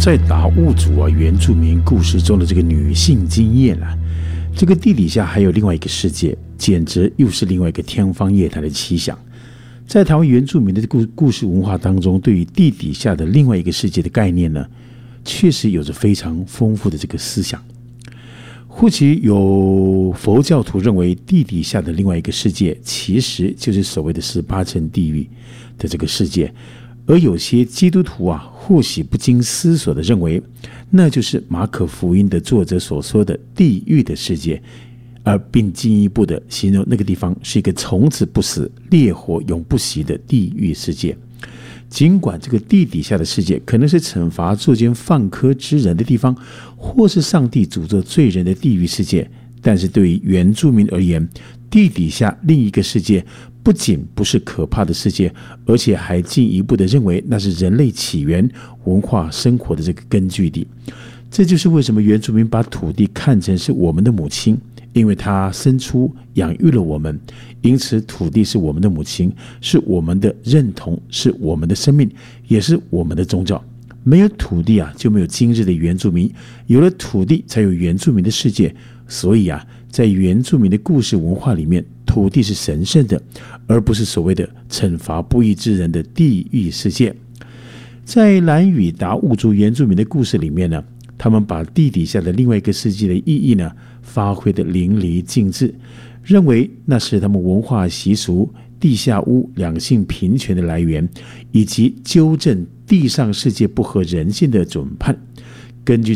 在达悟族原住民故事中的这个女性经验这个地底下还有另外一个世界，简直又是另外一个天方夜谭的奇想。在台湾原住民的故事文化当中，对于地底下的另外一个世界的概念呢，确实有着非常丰富的这个思想。或许有佛教徒认为地底下的另外一个世界其实就是所谓的18层地狱的这个世界，而有些基督徒或许不经思索地认为那就是马可福音的作者所说的地狱的世界，而并进一步地形容那个地方是一个从此不死烈火永不熄的地狱世界。尽管这个地底下的世界可能是惩罚作奸犯科之人的地方，或是上帝诅咒罪人的地狱世界，但是对于原住民而言，地底下另一个世界不仅不是可怕的世界，而且还进一步的认为那是人类起源文化生活的这个根据地。这就是为什么原住民把土地看成是我们的母亲，因为它生出养育了我们，因此土地是我们的母亲，是我们的认同，是我们的生命，也是我们的宗教。没有土地就没有今日的原住民，有了土地才有原住民的世界。所以在原住民的故事文化里面，土地是神圣的，而不是所谓的惩罚不义之人的地狱世界。在兰屿达悟族原住民的故事里面呢，他们把地底下的另外一个世界的意义呢发挥得淋漓尽致，认为那是他们文化习俗、地下屋两性平权的来源，以及纠正地上世界不合人性的准判。根据